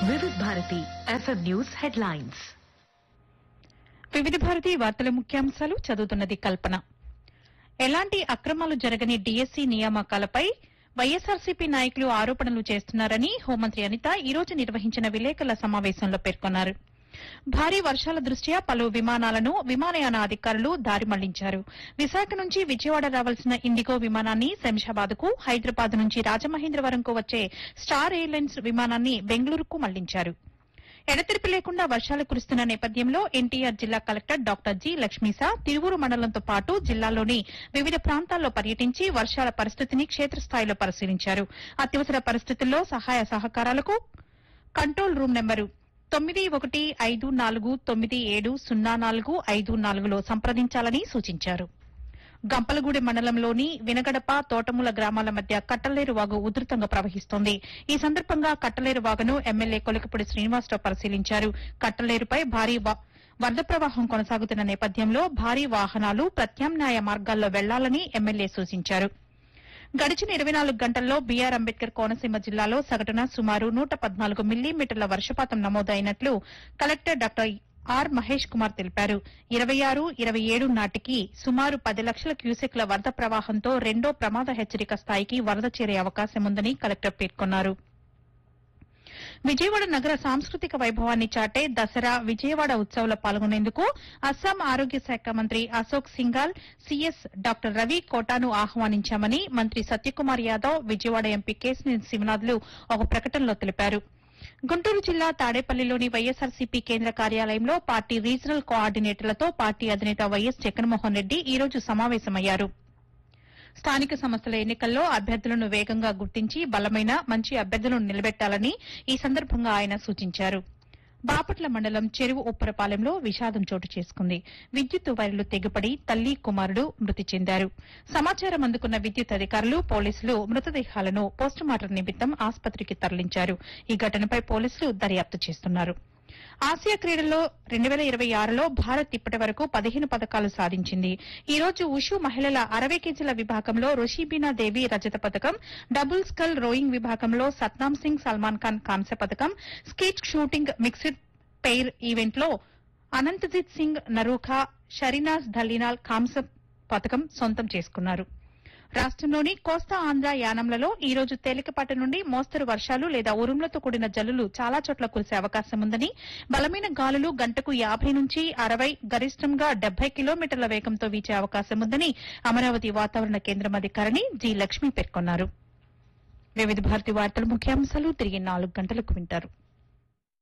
వివిధ Bharati FM news headlines. వివిధ భారతి వార్తల ముఖ్యాంశాలు చదువుతున్నది కల్పన. ఎలాంటి అక్రమాలు జరగని డీఎస్సీ నియామకాలపై వైఎస్సార్సీపీ నాయకులు ఆరోపణలు చేస్తున్నారని హోంమంత్రి అనిత ఈ రోజు నిర్వహించిన విలేకరుల సమావేశంలో పేర్కొన్నారు. భారీ వర్షాల దృష్ట్యా పలు విమానాలను విమానయాన అధికారులు దారి మళ్లించారు. విశాఖ నుంచి విజయవాడ రావాల్సిన ఇండిగో విమానాన్ని శంషాబాద్కు, హైదరాబాద్ నుంచి రాజమహేంద్రవరంకు వచ్చే స్టార్ ఎయిర్లైన్స్ విమానాన్ని బెంగళూరుకు మళ్లించారు. ఎడతెరిపి లేకుండా వర్షాలు కురుస్తున్న నేపథ్యంలో ఎన్టీఆర్ జిల్లా collector doctor G Lakshmisha Tiruvuru మండలంతో పాటు జిల్లాలోని వివిధ ప్రాంతాల్లో పర్యటించి వర్షాల పరిస్థితిని క్షేత్రస్థాయిలో పరిశీలించారు. అత్యవసర పరిస్థితుల్లో సహాయ సహకారాలకు కంట్రోల్ రూమ్ నెంబరు 9154970454లో సంప్రదించాలని సూచించారు. గంపలగూడెం మండలంలోని వినగడప, తోటమూల గ్రామాల మధ్య కట్టలేరు వాగు ఉధృతంగా ప్రవహిస్తోంది. ఈ సందర్భంగా కట్టలేరు వాగును ఎమ్మెల్యే కొలికపూడి శ్రీనివాసరావు పరిశీలించారు. కట్టలేరుపై భారీ వరద ప్రవాహం కొనసాగుతున్న నేపథ్యంలో భారీ వాహనాలు ప్రత్యామ్నాయ మార్గాల్లో వెళ్లాలని ఎమ్మెల్యే సూచించారు. గడిచిన 24 గంటల్లో బీఆర్ అంబేద్కర్ కోనసీమ జిల్లాలో సగటున సుమారు 114 మిల్లీమీటర్ల వర్షపాతం నమోదైనట్లు collector doctor are Mahesh Kumar తెలిపారు. 26, 27 నాటికి సుమారు 10 లక్షల క్యూసెక్ల వరద ప్రవాహంతో రెండో ప్రమాద హెచ్చరిక స్థాయికి వరద చేరే అవకాశముందని కలెక్టర్ పేర్కొన్నారు. విజయవాడ నగర సాంస్కృతిక వైభవాన్ని చాటే దసరా విజయవాడ ఉత్సవంలో పాల్గొనేందుకు అస్సాం ఆరోగ్య శాఖ మంత్రి అశోక్ సింఘాల్, సీఎస్ డాక్టర్ రవి కోటాను ఆహ్వానించామని మంత్రి సత్యకుమార్ యాదవ్, విజయవాడ ఎంపీ కేశినేని శివనాథ్లు ఒక ప్రకటనలో తెలిపారు. గుంటూరు జిల్లా తాడేపల్లిలోని వైఎస్సార్సీపీ కేంద్ర కార్యాలయంలో పార్టీ రీజనల్ కోఆర్డినేటర్లతో పార్టీ అధినేత వైఎస్ జగన్మోహన్ రెడ్డి ఈ రోజు సమావేశమయ్యారు. స్థానిక సంస్థల ఎన్నికల్లో అభ్యర్థులను వేగంగా గుర్తించి బలమైన మంచి అభ్యర్థులను నిలబెట్టాలని ఈ సందర్భంగా ఆయన సూచించారు. బాపట్ల మండలం చెరువు ఉప్పరపాలెంలో విషాదం చోటు చేసుకుంది. విద్యుత్ వైర్లు తెగిపడి తల్లి, కుమారుడు మృతి చెందారు. సమాచారం అందుకున్న విద్యుత్ అధికారులు, పోలీసులు మృతదేహాలను పోస్టుమార్టం నిమిత్తం ఆసుపత్రికి తరలించారు. ఈ ఘటనపై పోలీసులు దర్యాప్తు చేస్తున్నారు. ఆసియా క్రీడల్లో 2026లో భారత్ ఇప్పటి వరకు 15 పతకాలు సాధించింది. ఈ రోజు ఉషు మహిళల 60 కేజీల విభాగంలో రుషీబీనా దేవి రజత పతకం, డబుల్ స్కల్ రోయింగ్ విభాగంలో సత్నాం సింగ్ సల్మాన్ ఖాన్ కాంస్య పతకం, స్కీట్ షూటింగ్ మిక్స్డ్ పెయిర్ ఈవెంట్లో అనంతజిత్ సింగ్ నరూఖా, షరీనాజ్ ధలీనాల్ కాంస్య పతకం సొంతం చేసుకున్నారు. రాష్టంలోని కోస్తా ఆంధ్ర యానంలలో ఈ రోజు తేలికపాటి నుండి మోస్తరు వర్షాలు లేదా ఉరుములతో కూడిన జల్లులు చాలా చోట్ల కురిసే అవకాశం ఉందని, బలమైన గాలులు గంటకు 50 నుంచి 60, గరిష్టంగా 70 కిలోమీటర్ల వేగంతో వీచే అవకాశం ఉందని అమరావతి వాతావరణ కేంద్రం అధికారిణి జి లక్ష్మి పేర్కొన్నారు. వివిధ భారతి వార్తల ముఖ్యాంశాలు తిరిగి 4 గంటలకు వింటారు.